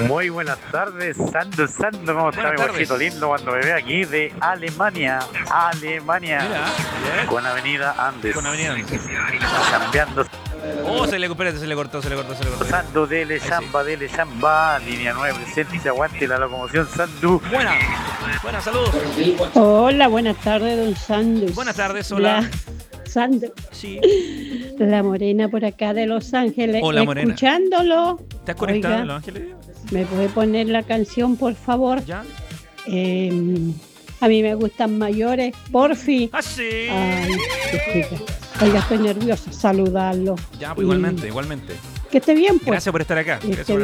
Muy buenas tardes, Sando, ¿cómo está mi huesito lindo cuando me ve aquí de Alemania? Mira, Con Avenida Andes. con Avenida Andes. Cambiando, Oh, se le cortó. Sando, dele chamba, línea 9 presente y se aguante la locomoción, Sandu. Buenas, saludos. Hola, buenas tardes, don Sandus. Buenas tardes, hola. Sandus, Sí. la morena por acá de Los Ángeles. Hola, morena. Escuchándolo. ¿Te has conectado Oiga, en Los Ángeles? ¿me puede poner la canción, por favor? ¿Ya? A mí me gustan mayores, porfi. ¡Ah, sí! Ay, qué chica. Oiga, estoy nerviosa. Saludarlo. Ya, pues igualmente. Que esté bien, pues. Gracias por estar acá. Que Gracias esté por